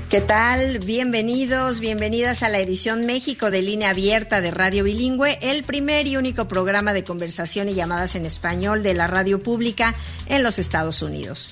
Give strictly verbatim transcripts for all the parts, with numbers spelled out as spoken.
¿Qué tal? Bienvenidos, bienvenidas a la edición México de Línea Abierta de Radio Bilingüe, el primer y único programa de conversación y llamadas en español de la radio pública en los Estados Unidos.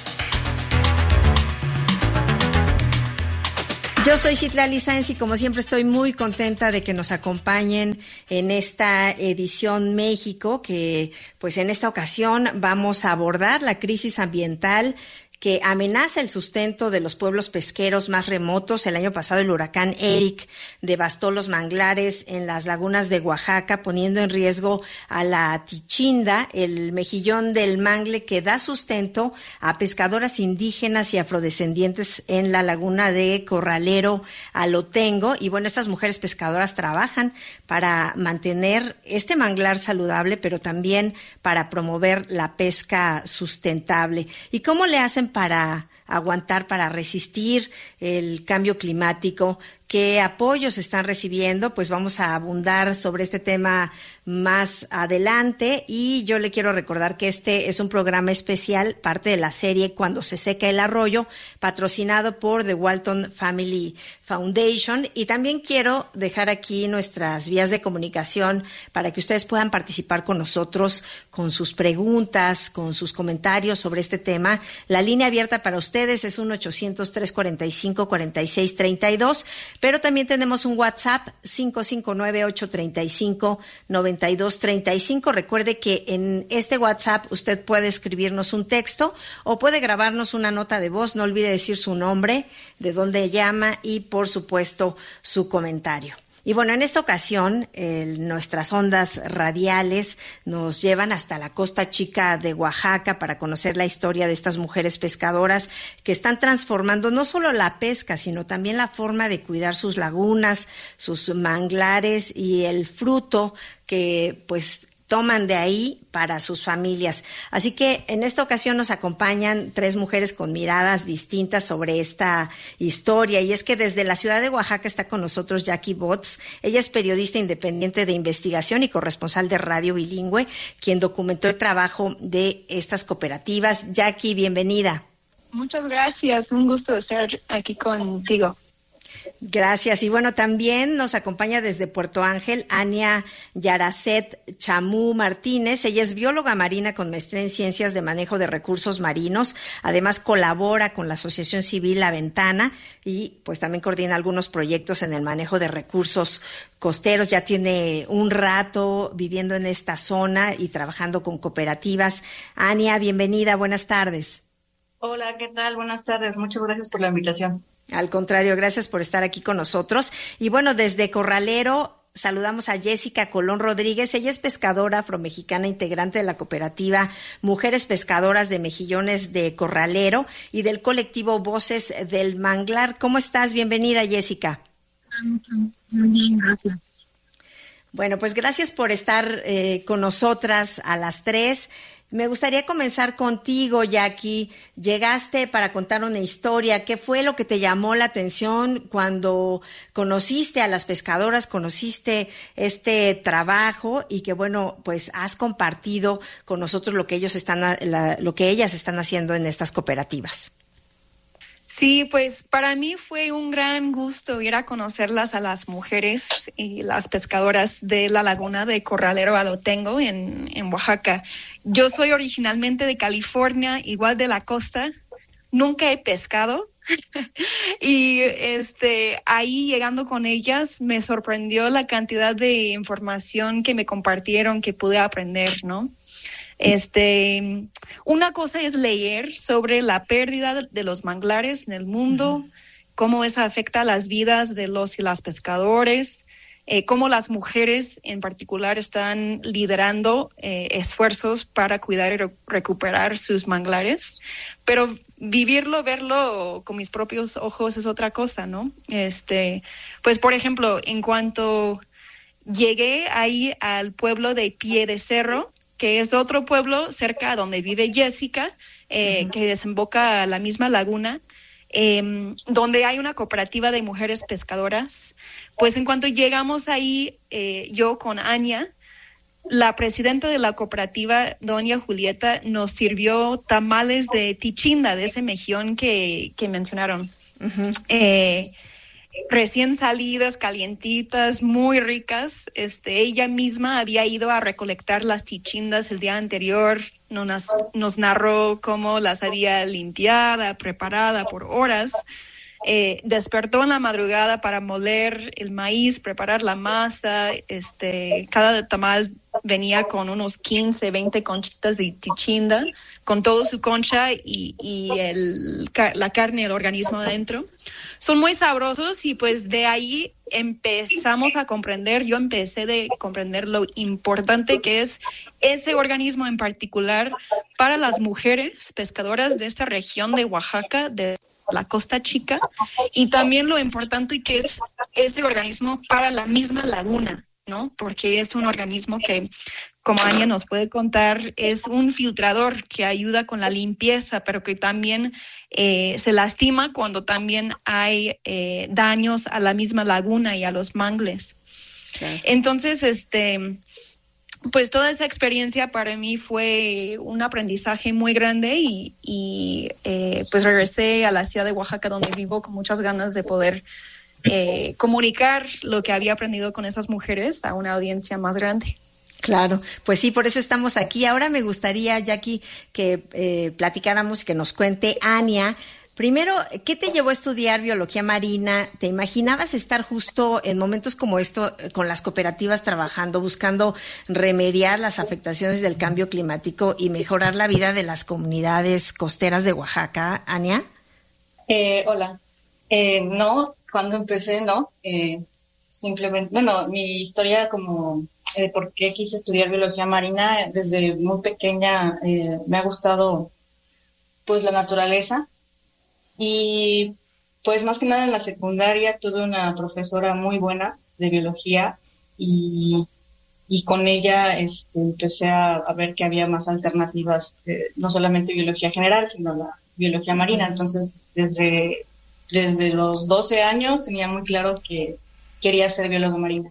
Yo soy Citlali Sáenz y como siempre estoy muy contenta de que nos acompañen en esta edición México, que pues en esta ocasión vamos a abordar la crisis ambiental que amenaza el sustento de los pueblos pesqueros más remotos. El año pasado el huracán Eric devastó los manglares en las lagunas de Oaxaca, poniendo en riesgo a la tichinda, el mejillón del mangle que da sustento a pescadoras indígenas y afrodescendientes en la laguna de Corralero, Alotengo. Y bueno, estas mujeres pescadoras trabajan para mantener este manglar saludable, pero también para promover la pesca sustentable. ¿Y cómo le hacen para aguantar, para resistir el cambio climático? ¿Qué apoyos están recibiendo? Pues vamos a abundar sobre este tema más adelante, y yo le quiero recordar que este es un programa especial, parte de la serie Cuando se seca el arroyo, patrocinado por The Walton Family Foundation. Y también quiero dejar aquí nuestras vías de comunicación para que ustedes puedan participar con nosotros con sus preguntas, con sus comentarios sobre este tema. La línea abierta para ustedes es uno ochocientos, trescientos cuarenta y cinco, cuarenta y seis treinta y dos, pero también tenemos un WhatsApp cinco cinco nueve, ocho tres cinco, nueve dos tres cinco. Recuerde que en este WhatsApp usted puede escribirnos un texto o puede grabarnos una nota de voz. No olvide decir su nombre, de dónde llama y, por supuesto, su comentario. Y bueno, en esta ocasión eh, nuestras ondas radiales nos llevan hasta la Costa Chica de Oaxaca para conocer la historia de estas mujeres pescadoras que están transformando no solo la pesca, sino también la forma de cuidar sus lagunas, sus manglares y el fruto que pues toman de ahí para sus familias. Así que en esta ocasión nos acompañan tres mujeres con miradas distintas sobre esta historia, y es que desde la ciudad de Oaxaca está con nosotros Jackie Botts. Ella es periodista independiente de investigación y corresponsal de Radio Bilingüe, quien documentó el trabajo de estas cooperativas. Jackie, bienvenida. Muchas gracias, un gusto estar aquí contigo. Gracias. Y bueno, también nos acompaña desde Puerto Ángel Ania Yaracet Chamú Martínez. Ella es bióloga marina con maestría en ciencias de manejo de recursos marinos. Además colabora con la Asociación Civil La Ventana y pues también coordina algunos proyectos en el manejo de recursos costeros. Ya tiene un rato viviendo en esta zona y trabajando con cooperativas. Ania, bienvenida, buenas tardes. Hola, ¿qué tal? Buenas tardes. Muchas gracias por la invitación. Al contrario, gracias por estar aquí con nosotros. Y bueno, desde Corralero saludamos a Jessica Colón Rodríguez. Ella es pescadora afromexicana, integrante de la cooperativa Mujeres Pescadoras de Mejillones de Corralero y del colectivo Voces del Manglar. ¿Cómo estás? Bienvenida, Jessica. Muy bien, gracias. Bueno, pues gracias por estar eh, con nosotras a las tres. Me gustaría comenzar contigo, Jackie. Llegaste para contar una historia. ¿Qué fue lo que te llamó la atención cuando conociste a las pescadoras, conociste este trabajo y que, bueno, pues has compartido con nosotros lo que ellos están, la, lo que ellas están haciendo en estas cooperativas? Sí, pues para mí fue un gran gusto ir a conocerlas a las mujeres y las pescadoras de la laguna de Corralero Alotengo en, en Oaxaca. Yo soy originalmente de California, igual de la costa. Nunca he pescado y este ahí llegando con ellas me sorprendió la cantidad de información que me compartieron, que pude aprender, ¿no? Este, una cosa es leer sobre la pérdida de los manglares en el mundo, uh-huh. cómo eso afecta a las vidas de los y las pescadores, eh, cómo las mujeres en particular están liderando eh, esfuerzos para cuidar y re- recuperar sus manglares, pero vivirlo, verlo con mis propios ojos es otra cosa, ¿no? Este, pues por ejemplo, en cuanto llegué ahí al pueblo de Pie de Cerro, que es otro pueblo cerca donde vive Jessica, eh, uh-huh. que desemboca a la misma laguna, eh, donde hay una cooperativa de mujeres pescadoras. Pues en cuanto llegamos ahí, eh, yo con Ania, la presidenta de la cooperativa, doña Julieta, nos sirvió tamales de tichinda, de ese mejillón que, que mencionaron. Uh-huh. Eh, recién salidas, calientitas, muy ricas. Este, ella misma había ido a recolectar las tichindas el día anterior, nos, nos narró cómo las había limpiada, preparada por horas. Eh, despertó en la madrugada para moler el maíz, preparar la masa. Este, cada tamal venía con unos quince, veinte conchitas de tichinda, con todo su concha y, y el, la carne, el organismo adentro. Son muy sabrosos y pues de ahí empezamos a comprender, yo empecé de comprender lo importante que es ese organismo en particular para las mujeres pescadoras de esta región de Oaxaca, de la Costa Chica, y también lo importante que es este organismo para la misma laguna, ¿no? Porque es un organismo que, como Ania nos puede contar, es un filtrador que ayuda con la limpieza, pero que también eh, se lastima cuando también hay eh, daños a la misma laguna y a los mangles. Okay. Entonces, este... pues toda esa experiencia para mí fue un aprendizaje muy grande y, y eh, pues regresé a la ciudad de Oaxaca donde vivo con muchas ganas de poder eh, comunicar lo que había aprendido con esas mujeres a una audiencia más grande. Claro, pues sí, por eso estamos aquí. Ahora me gustaría, Jackie, que eh, platicáramos, que nos cuente Ania. Primero, ¿qué te llevó a estudiar biología marina? ¿Te imaginabas estar justo en momentos como esto con las cooperativas trabajando, buscando remediar las afectaciones del cambio climático y mejorar la vida de las comunidades costeras de Oaxaca, Ania? Eh, hola. Eh, no, cuando empecé, no. Eh, simplemente, bueno, mi historia como de eh, por qué quise estudiar biología marina, desde muy pequeña eh, me ha gustado pues la naturaleza. Y pues más que nada en la secundaria tuve una profesora muy buena de biología y, y con ella este, empecé a, a ver que había más alternativas, eh, no solamente biología general, sino la biología marina. Entonces, desde, desde los doce años tenía muy claro que quería ser biólogo marina.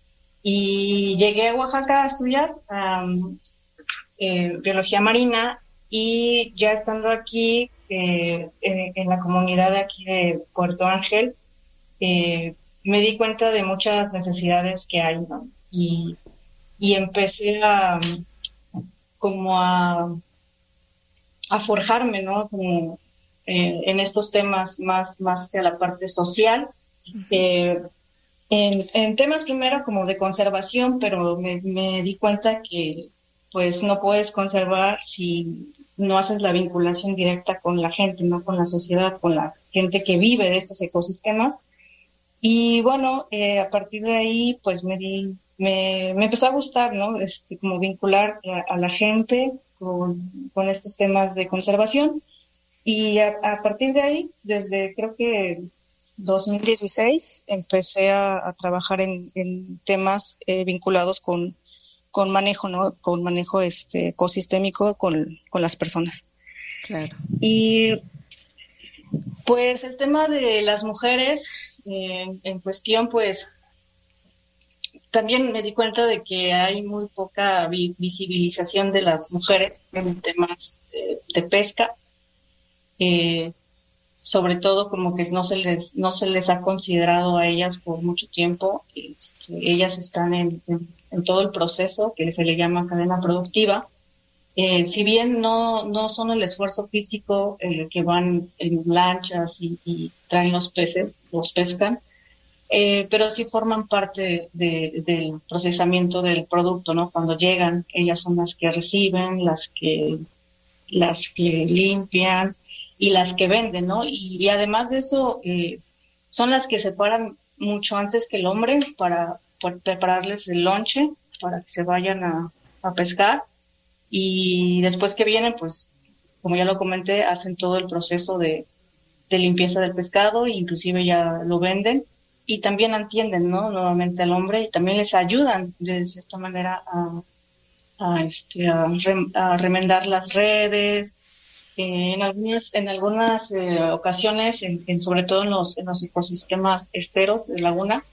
Y llegué a Oaxaca a estudiar um, eh, biología marina y ya estando aquí, Eh, en, en la comunidad de aquí de Puerto Ángel, eh, me di cuenta de muchas necesidades que hay, ¿no? Y, y empecé a como a, a forjarme, ¿no? Como eh, en estos temas más, más hacia la parte social, eh, en, en temas primero como de conservación, pero me, me di cuenta que pues no puedes conservar si no haces la vinculación directa con la gente, no con la sociedad, con la gente que vive de estos ecosistemas. Y bueno, eh, a partir de ahí, pues me di, me, me empezó a gustar, ¿no? Este, como vincular a, a la gente con, con estos temas de conservación. Y a, a partir de ahí, desde creo que dos mil dieciséis, empecé a, a trabajar en, en temas eh, vinculados con con manejo, ¿no? Con manejo este ecosistémico con, con las personas. Claro. Y pues el tema de las mujeres eh, en cuestión, pues también me di cuenta de que hay muy poca vi- visibilización de las mujeres en temas eh, de pesca. Eh, sobre todo como que no se les no se les ha considerado a ellas por mucho tiempo. Este, ellas están en, en, en todo el proceso que se le llama cadena productiva. Eh, si bien no no son el esfuerzo físico el que van en lanchas y, y traen los peces, los pescan, eh, pero sí forman parte de, del procesamiento del producto, ¿no? Cuando llegan, ellas son las que reciben, las que las que limpian y las que venden, ¿no? Y, y además de eso, eh, son las que se paran mucho antes que el hombre para, para prepararles el lonche, para que se vayan a, a pescar. Y después que vienen, pues, como ya lo comenté, hacen todo el proceso de, de limpieza del pescado, e inclusive ya lo venden. Y también atienden, ¿no? Nuevamente al hombre y también les ayudan, de cierta manera, a, a, este, a, rem, a remendar las redes. Eh, en algunas, en algunas eh, ocasiones, en, en, sobre todo en los, en los ecosistemas esteros de laguna,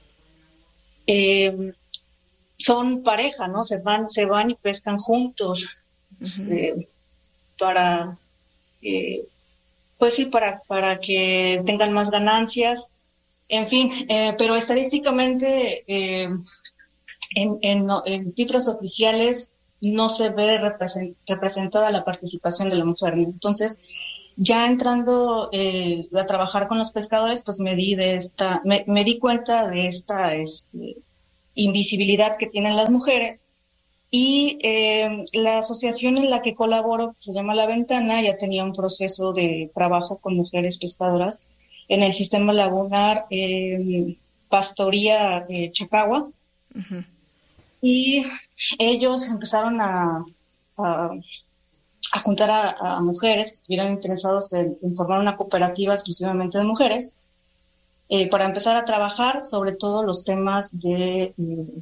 eh, son pareja, ¿no? Se van, se van y pescan juntos, uh-huh. este, para, eh, pues sí, para, para que tengan más ganancias, en fin, eh, pero estadísticamente eh, en, en, en cifras oficiales no se ve represent, representada la participación de la mujer, ¿no? Entonces, ya entrando eh, a trabajar con los pescadores, pues me di de esta, me, me di cuenta de esta este, invisibilidad que tienen las mujeres. Y eh, la asociación en la que colaboro, que se llama La Ventana, ya tenía un proceso de trabajo con mujeres pescadoras en el sistema lagunar eh, Pastoría eh, Chacagua. Uh-huh. Y ellos empezaron a, a, a juntar a, a mujeres que estuvieran interesados en, en formar una cooperativa exclusivamente de mujeres eh, para empezar a trabajar sobre todo los temas de...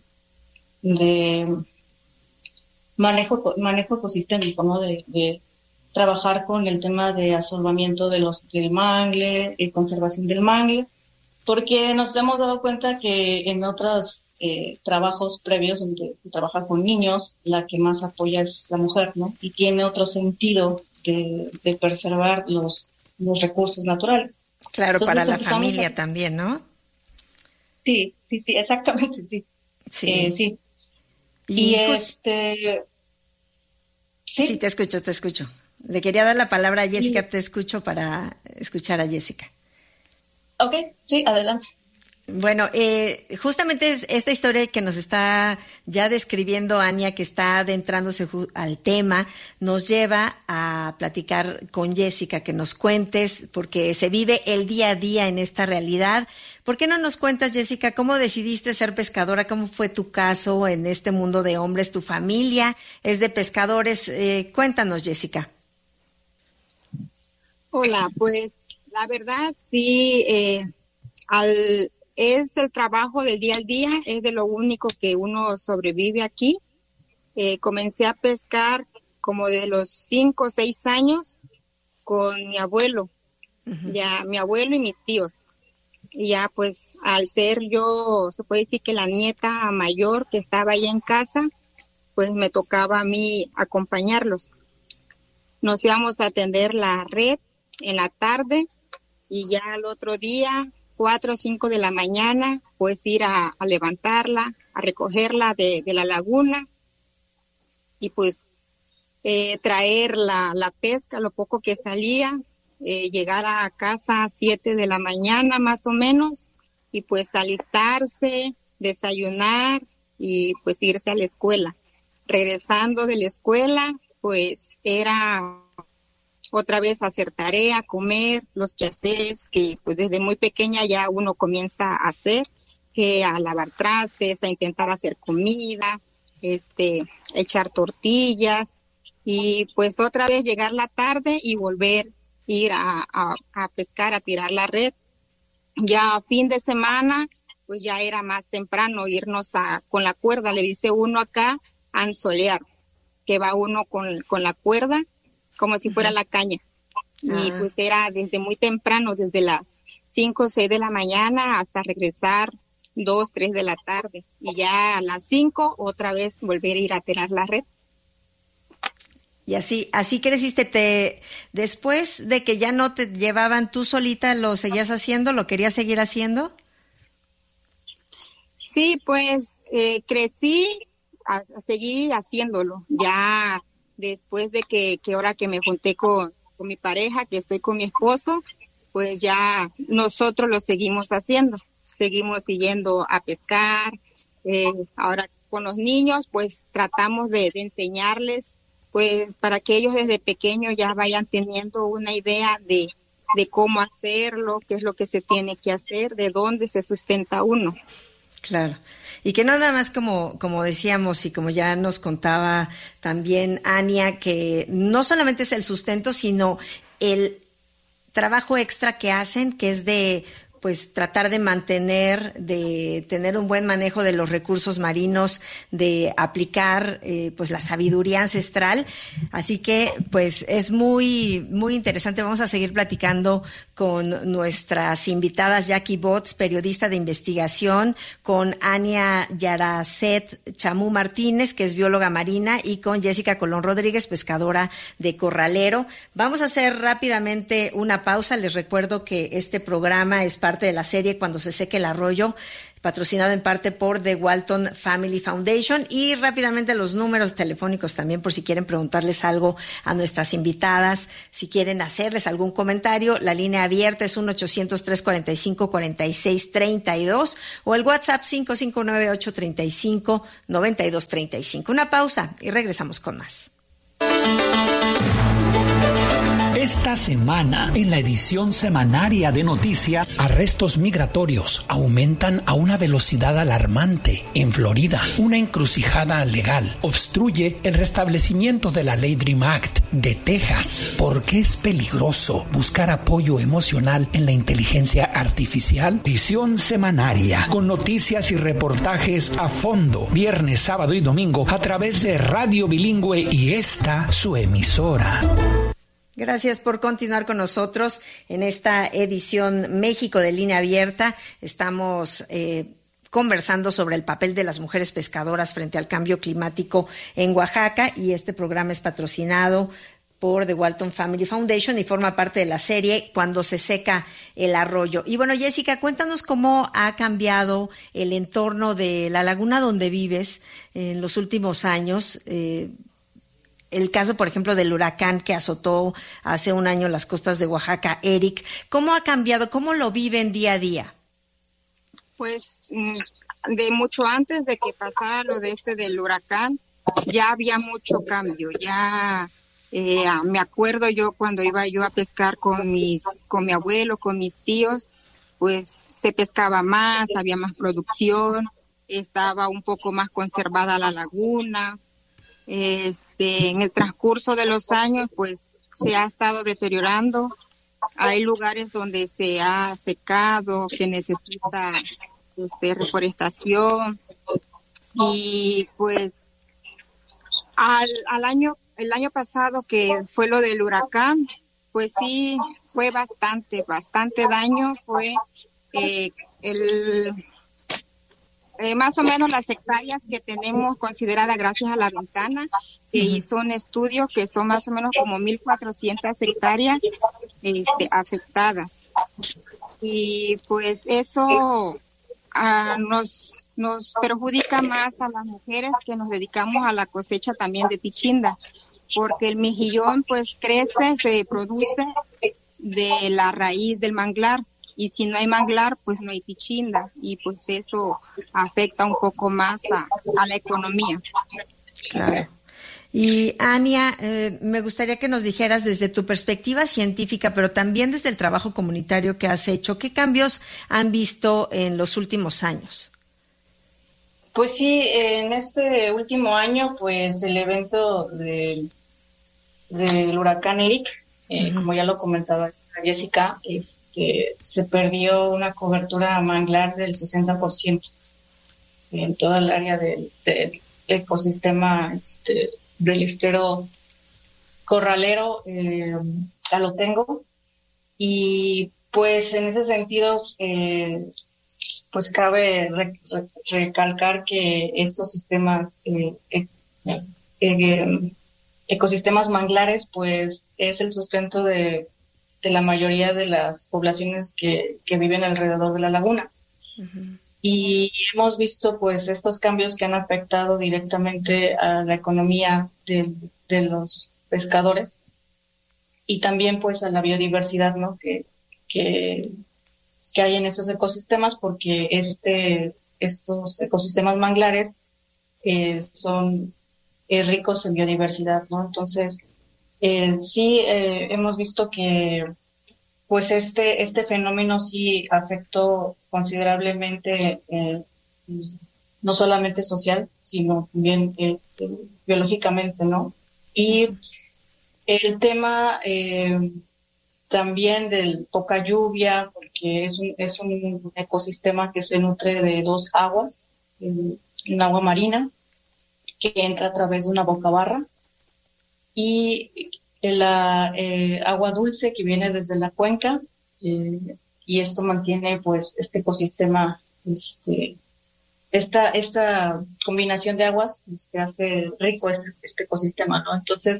de manejo manejo ecosistémico, ¿no? De, de trabajar con el tema de asolvamiento de los del mangle, eh, conservación del mangle, porque nos hemos dado cuenta que en otros eh, trabajos previos donde trabaja con niños, la que más apoya es la mujer, ¿no? Y tiene otro sentido de, de preservar los los recursos naturales. Claro, entonces, para la familia a... también, ¿no? Sí, sí, sí, exactamente, sí. Sí. Eh, sí. Y, y just... este... ¿Sí? sí, te escucho, te escucho. Le quería dar la palabra a Jessica, sí. Te escucho para escuchar a Jessica. Ok, sí, adelante. Bueno, eh, justamente esta historia que nos está ya describiendo Ania, que está adentrándose al tema, nos lleva a platicar con Jessica, que nos cuentes, porque se vive el día a día en esta realidad. ¿Por qué no nos cuentas, Jessica, cómo decidiste ser pescadora? ¿Cómo fue tu caso en este mundo de hombres? ¿Tu familia es de pescadores? Eh, cuéntanos, Jessica. Hola, pues la verdad sí, eh, al... es el trabajo del día al día, es de lo único que uno sobrevive aquí. Eh, comencé a pescar como de los cinco o seis años con mi abuelo, uh-huh. ya mi abuelo y mis tíos. Y ya pues al ser yo, se puede decir que la nieta mayor que estaba ahí en casa, pues me tocaba a mí acompañarlos. Nos íbamos a atender la red en la tarde y ya al otro día, cuatro o cinco de la mañana, pues ir a, a levantarla, a recogerla de, de la laguna y pues eh, traer la, la pesca, lo poco que salía, eh, llegar a casa a siete de la mañana más o menos y pues alistarse, desayunar y pues irse a la escuela. Regresando de la escuela, pues era otra vez hacer tarea, comer, los quehaceres que pues desde muy pequeña ya uno comienza a hacer, que a lavar trastes, a intentar hacer comida, este, echar tortillas y pues otra vez llegar la tarde y volver ir a, a, a pescar, a tirar la red. Ya a fin de semana pues ya era más temprano irnos a con la cuerda, le dice uno acá, a anzolear, que va uno con, con la cuerda como si fuera la caña. Ah. Y pues era desde muy temprano, desde las cinco o seis de la mañana hasta regresar dos, tres de la tarde. Y ya a las cinco otra vez volver a ir a tirar la red. Y así, así creciste. Te, después de que ya no te llevaban, ¿tú solita lo seguías haciendo? ¿Lo querías seguir haciendo? Sí, pues eh, crecí a, a seguir haciéndolo. Ya después de que, que ahora que me junté con, con mi pareja, que estoy con mi esposo, pues ya nosotros lo seguimos haciendo. Seguimos siguiendo a pescar. Eh, ahora con los niños, pues tratamos de, de enseñarles, pues para que ellos desde pequeños ya vayan teniendo una idea de, de cómo hacerlo, qué es lo que se tiene que hacer, de dónde se sustenta uno. Claro. Y que no nada más como, como decíamos y como ya nos contaba también Ania, que no solamente es el sustento, sino el trabajo extra que hacen, que es de pues tratar de mantener, de tener un buen manejo de los recursos marinos, de aplicar eh, pues la sabiduría ancestral. Así que pues es muy, muy interesante. Vamos a seguir platicando con nuestras invitadas, Jackie Botts, periodista de investigación, con Ania Yaracet Chamú Martínez, que es bióloga marina, y con Jessica Colón Rodríguez, pescadora de corralero. Vamos a hacer rápidamente una pausa. Les recuerdo que este programa es parte de la serie Cuando se seque el arroyo, patrocinado en parte por The Walton Family Foundation. Y rápidamente los números telefónicos también, por si quieren preguntarles algo a nuestras invitadas, si quieren hacerles algún comentario. La línea abierta es uno ochocientos, trescientos cuarenta y cinco, cuarenta y seis treinta y dos o el WhatsApp cinco cinco nueve, ocho tres cinco, nueve dos tres cinco. Una pausa y regresamos con más. Esta semana, en la edición semanaria de Noticia, arrestos migratorios aumentan a una velocidad alarmante. En Florida, una encrucijada legal obstruye el restablecimiento de la ley Dream Act de Texas. ¿Por qué es peligroso buscar apoyo emocional en la inteligencia artificial? Edición semanaria, con noticias y reportajes a fondo, viernes, sábado y domingo, a través de Radio Bilingüe y esta, su emisora. Gracias por continuar con nosotros en esta edición México de Línea Abierta. Estamos eh, conversando sobre el papel de las mujeres pescadoras frente al cambio climático en Oaxaca, y este programa es patrocinado por The Walton Family Foundation y forma parte de la serie Cuando se seca el arroyo. Y bueno, Jessica, cuéntanos cómo ha cambiado el entorno de la laguna donde vives en los últimos años. Eh, El caso, por ejemplo, del huracán que azotó hace un año las costas de Oaxaca, Eric. ¿Cómo ha cambiado? ¿Cómo lo viven día a día? Pues de mucho antes de que pasara lo de este del huracán, ya había mucho cambio. Ya eh, me acuerdo yo cuando iba yo a pescar con mis, con mi abuelo, con mis tíos, pues se pescaba más, había más producción, estaba un poco más conservada la laguna. Este, en el transcurso de los años, pues se ha estado deteriorando. Hay lugares donde se ha secado, que necesita este, reforestación. Y pues al, al año, el año pasado que fue lo del huracán, pues sí, fue bastante, bastante daño. Fue eh, el... Eh, más o menos las hectáreas que tenemos consideradas gracias a la ventana, que uh-huh. hizo un estudio que son más o menos como mil cuatrocientas hectáreas este, afectadas. Y pues eso uh, nos, nos perjudica más a las mujeres que nos dedicamos a la cosecha también de tichinda, porque el mejillón pues crece, se produce de la raíz del manglar. Y si no hay manglar, pues no hay tichinda, y pues eso afecta un poco más a, a la economía. Claro. Y Ania, eh, me gustaría que nos dijeras desde tu perspectiva científica, pero también desde el trabajo comunitario que has hecho, ¿qué cambios han visto en los últimos años? Pues sí, en este último año, pues el evento de, del huracán Eric, Eh, uh-huh. como ya lo comentaba Jessica, este, se perdió una cobertura manglar del sesenta por ciento en toda el área del, del ecosistema este, del estero corralero eh, Alotengo. Y pues en ese sentido, eh, pues cabe re, re, recalcar que estos sistemas eh, eh, eh, ecosistemas manglares, pues es el sustento de, de la mayoría de las poblaciones que, que viven alrededor de la laguna. Uh-huh. Y hemos visto pues estos cambios que han afectado directamente a la economía de, de los pescadores y también pues a la biodiversidad, ¿no? que, que, que hay en estos ecosistemas, porque este, estos ecosistemas manglares eh, son Eh, ricos en biodiversidad, ¿no? Entonces, eh, sí eh, hemos visto que pues este este fenómeno sí afectó considerablemente, eh, no solamente social, sino también eh, eh, biológicamente, ¿no? Y el tema eh, también del poca lluvia, porque porque es un, es un ecosistema que se nutre de dos aguas, un agua marina que entra a través de una bocabarra y la eh, agua dulce que viene desde la cuenca, eh, y esto mantiene pues este ecosistema, este, esta, esta combinación de aguas que hace rico este, este ecosistema, ¿no? Entonces,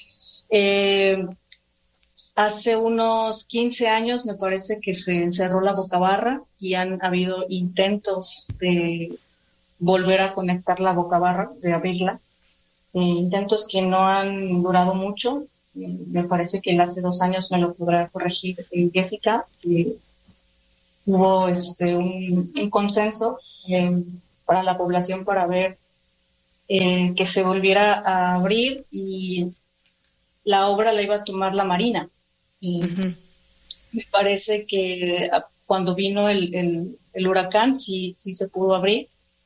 eh, hace unos quince años me parece que se encerró la bocabarra y han habido intentos de volver a conectar la bocabarra, de abrirla, eh, intentos que no han durado mucho. Eh, me parece que hace dos años me lo podrá corregir eh, Jessica, que hubo este, un, un consenso eh, para la población para ver eh, que se volviera a abrir, y la obra la iba a tomar la Marina. Y uh-huh. Me parece que cuando vino el, el, el huracán sí, sí se pudo abrir,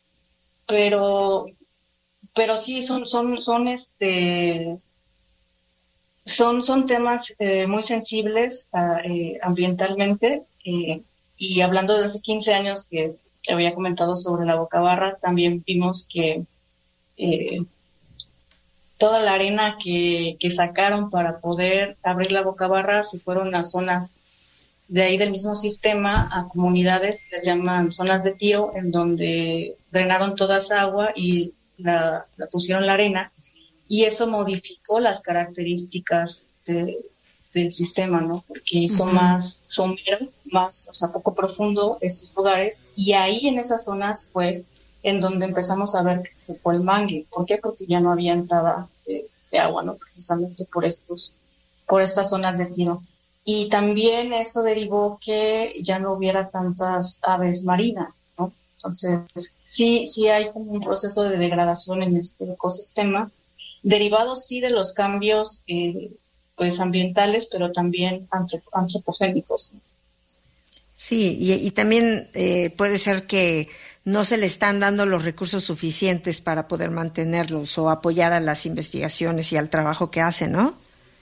pero pero sí son son son este son son temas eh, muy sensibles uh, eh, ambientalmente, eh, y hablando de hace quince años que había comentado sobre la bocabarra, también vimos que eh, toda la arena que, que sacaron para poder abrir la bocabarra se fueron a zonas de ahí del mismo sistema, a comunidades que les llaman zonas de tiro, en donde drenaron toda esa agua y la, la pusieron la arena, y eso modificó las características de, del sistema, ¿no? Porque hizo uh-huh. más somero, más, o sea, poco profundo esos lugares, y ahí en esas zonas fue en donde empezamos a ver que se secó el mangle. ¿Por qué? Porque ya no había entrada de, de agua, ¿no? Precisamente por estos, por estas zonas de tiro. Y también eso derivó que ya no hubiera tantas aves marinas, ¿no? Entonces, sí, sí hay como un proceso de degradación en este ecosistema, derivado sí de los cambios eh, pues ambientales, pero también antrop- antropogénicos. Sí, y, y también eh, puede ser que no se le están dando los recursos suficientes para poder mantenerlos o apoyar a las investigaciones y al trabajo que hacen, ¿no?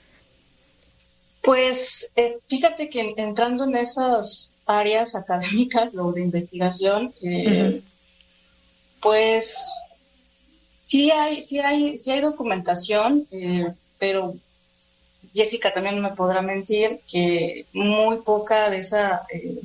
Pues eh, fíjate que entrando en esas áreas académicas, lo de investigación, eh, uh-huh. pues sí hay, sí hay, sí hay documentación, eh, pero Jessica también no me podrá mentir que muy poca de esa eh,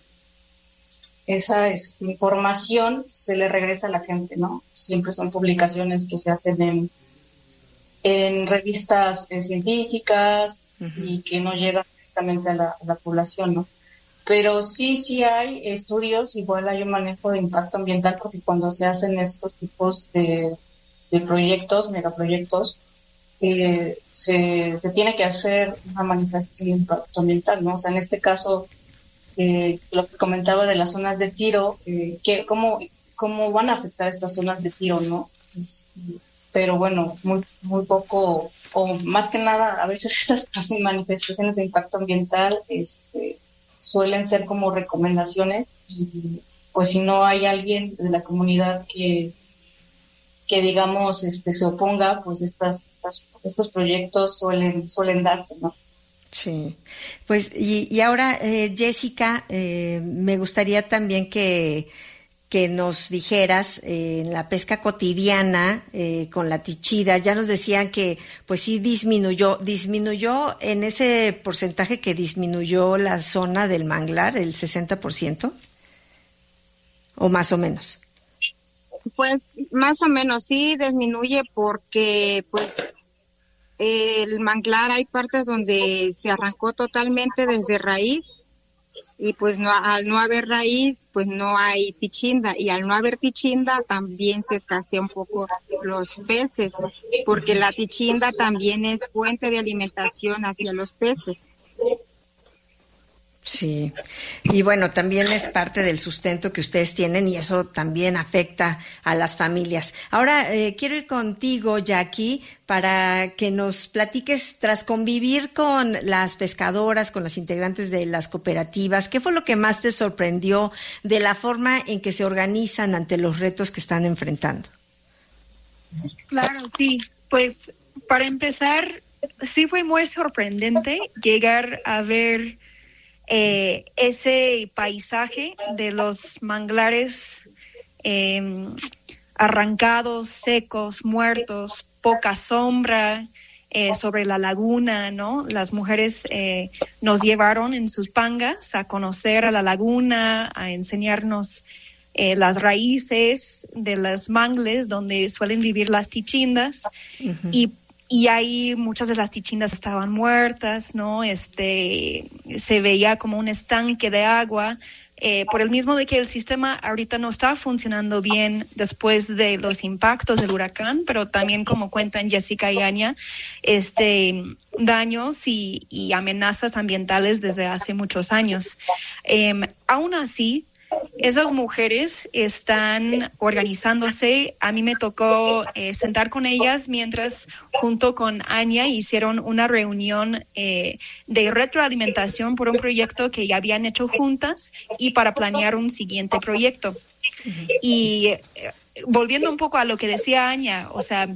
esa es, información se le regresa a la gente, ¿no? Siempre son publicaciones que se hacen en en revistas eh, científicas uh-huh. y que no llegan directamente a la, a la población, ¿no? Pero sí, sí hay estudios, igual hay un manejo de impacto ambiental, porque cuando se hacen estos tipos de, de proyectos, megaproyectos, eh, se, se tiene que hacer una manifestación de impacto ambiental, ¿no? O sea, en este caso, eh, lo que comentaba de las zonas de tiro, eh, que cómo, cómo van a afectar estas zonas de tiro, ¿no? Es, pero bueno, muy muy poco, o más que nada, a veces estas manifestaciones de impacto ambiental este, suelen ser como recomendaciones, y pues si no hay alguien de la comunidad que, que digamos, este, se oponga, pues estas, estas estos proyectos suelen, suelen darse, ¿no? Sí, pues y, y ahora, eh, Jessica, eh, me gustaría también que que nos dijeras eh, en la pesca cotidiana eh, con la tichida. Ya nos decían que pues sí disminuyó, disminuyó en ese porcentaje que disminuyó la zona del manglar, el sesenta por ciento, o más o menos. Pues más o menos sí disminuye, porque pues el manglar hay partes donde se arrancó totalmente desde raíz, y pues no, al no haber raíz, pues no hay tichinda, y al no haber tichinda también se escasea un poco los peces, porque la tichinda también es fuente de alimentación hacia los peces. Sí, y bueno, también es parte del sustento que ustedes tienen, y eso también afecta a las familias. Ahora eh, quiero ir contigo, Jackie, para que nos platiques, tras convivir con las pescadoras, con las integrantes de las cooperativas, ¿qué fue lo que más te sorprendió de la forma en que se organizan ante los retos que están enfrentando? Claro, sí, pues para empezar, sí fue muy sorprendente llegar a ver eh, ese paisaje de los manglares eh, arrancados, secos, muertos, poca sombra, eh, sobre la laguna, ¿no? Las mujeres eh, nos llevaron en sus pangas a conocer a la laguna, a enseñarnos eh, las raíces de los mangles donde suelen vivir las tichindas. Uh-huh. y Y ahí muchas de las tichindas estaban muertas, ¿no? Este, se veía como un estanque de agua, eh, por el mismo de que el sistema ahorita no está funcionando bien después de los impactos del huracán, pero también, como cuentan Jessica y Anya, este, daños y, y amenazas ambientales desde hace muchos años. Eh, aún así, esas mujeres están organizándose. A mí me tocó eh, sentar con ellas mientras, junto con Anya, hicieron una reunión eh, de retroalimentación por un proyecto que ya habían hecho juntas y para planear un siguiente proyecto. Uh-huh. Y eh, volviendo un poco a lo que decía Anya, o sea,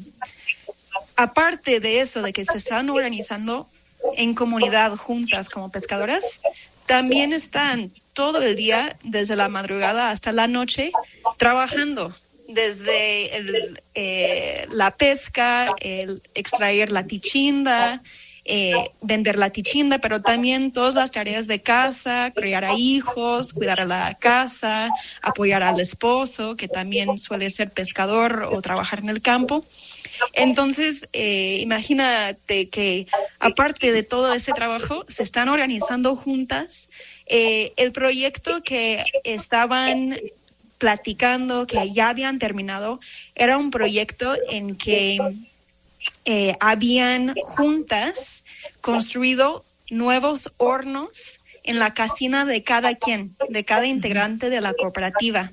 aparte de eso, de que se están organizando en comunidad juntas como pescadoras, también están todo el día, desde la madrugada hasta la noche, trabajando desde el, eh, la pesca, el extraer la tichinda, eh, vender la tichinda, pero también todas las tareas de casa, criar a hijos, cuidar a la casa, apoyar al esposo, que también suele ser pescador o trabajar en el campo. Entonces, eh, imagínate que aparte de todo ese trabajo, se están organizando juntas. Eh, el proyecto que estaban platicando, que ya habían terminado, era un proyecto en que eh, habían juntas construido nuevos hornos en la casina de cada quien, de cada integrante de la cooperativa.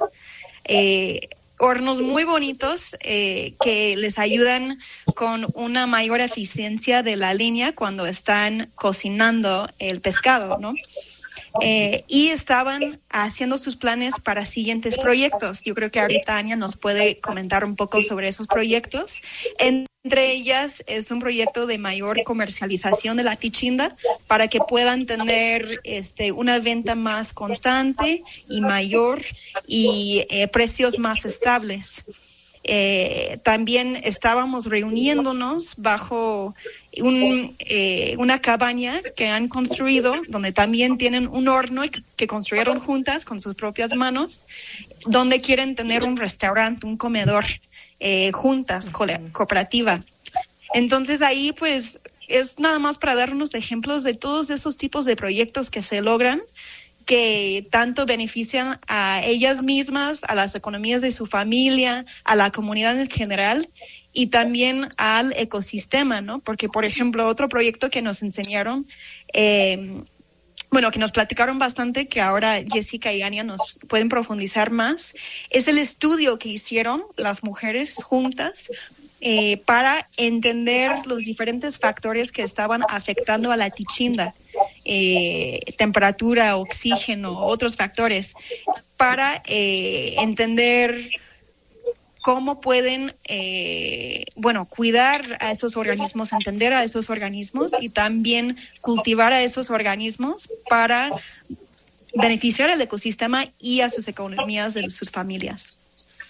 Eh, hornos muy bonitos eh, que les ayudan con una mayor eficiencia de la línea cuando están cocinando el pescado, ¿no? Eh, y estaban haciendo sus planes para siguientes proyectos. Yo creo que ahorita Anya nos puede comentar un poco sobre esos proyectos. Entre ellas es un proyecto de mayor comercialización de la tichinda para que puedan tener este, una venta más constante y mayor y eh, precios más estables. Eh, también estábamos reuniéndonos bajo un, eh, una cabaña que han construido, donde también tienen un horno que, que construyeron juntas con sus propias manos, donde quieren tener un restaurante, un comedor eh, juntas, co- cooperativa. Entonces ahí pues es nada más para darnos ejemplos de todos esos tipos de proyectos que se logran, que tanto benefician a ellas mismas, a las economías de su familia, a la comunidad en general y también al ecosistema, ¿no? Porque, por ejemplo, otro proyecto que nos enseñaron, eh, bueno, que nos platicaron bastante, que ahora Jessica y Anya nos pueden profundizar más, es el estudio que hicieron las mujeres juntas eh, para entender los diferentes factores que estaban afectando a la tichinda. Eh, temperatura, oxígeno, otros factores, para eh, entender cómo pueden, eh, bueno, cuidar a esos organismos, entender a esos organismos y también cultivar a esos organismos para beneficiar al ecosistema y a sus economías de sus familias.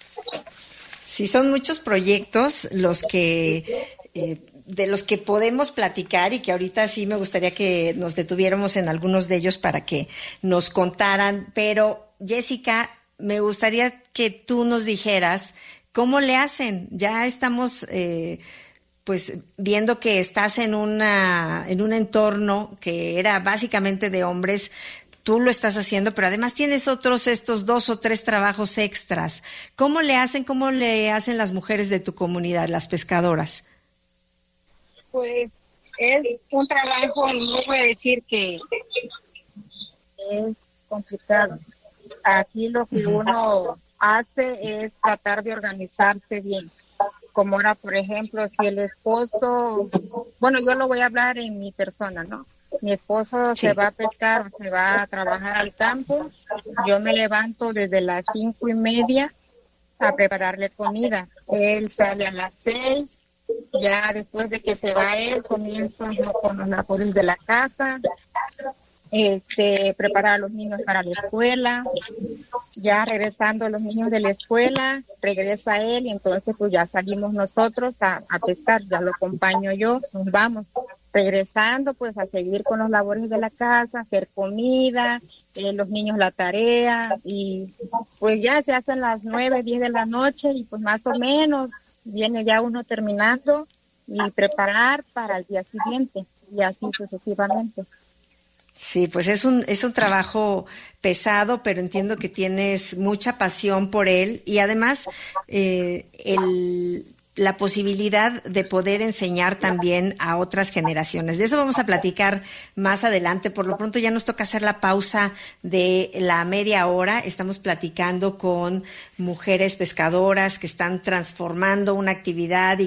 Sí, son muchos proyectos los que... Eh, de los que podemos platicar y que ahorita sí me gustaría que nos detuviéramos en algunos de ellos para que nos contaran. Pero, Jessica, me gustaría que tú nos dijeras cómo le hacen. Ya estamos eh, pues viendo que estás en una en un entorno que era básicamente de hombres. Tú lo estás haciendo, pero además tienes otros estos dos o tres trabajos extras. ¿Cómo le hacen? ¿Cómo le hacen las mujeres de tu comunidad, las pescadoras? Pues es un trabajo, no voy a decir que es complicado. Aquí lo que uno hace es tratar de organizarse bien. Como era, por ejemplo, si el esposo, bueno, yo lo voy a hablar en mi persona, ¿no? Mi esposo sí. se va a pescar o se va a trabajar al campo. Yo me levanto desde las cinco y media a prepararle comida. Él sale a las seis. Ya después de que se va él, comienzo ¿no? con los labores de la casa, este, preparar a los niños para la escuela. Ya regresando los niños de la escuela, regreso a él y entonces pues ya salimos nosotros a, a pescar, ya lo acompaño yo, nos vamos. Regresando pues a seguir con los labores de la casa, hacer comida, eh, los niños la tarea y pues ya se hacen las nueve, diez de la noche y pues más o menos viene ya uno terminando y preparar para el día siguiente y así sucesivamente. Sí, pues es un es un trabajo pesado, pero entiendo que tienes mucha pasión por él y además eh, el la posibilidad de poder enseñar también a otras generaciones. De eso vamos a platicar más adelante. Por lo pronto ya nos toca hacer la pausa de la media hora. Estamos platicando con mujeres pescadoras que están transformando una actividad y